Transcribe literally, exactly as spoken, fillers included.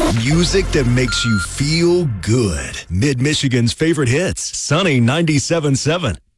Music that makes you feel good. Mid-Michigan's favorite hits. Sunny ninety-seven point seven.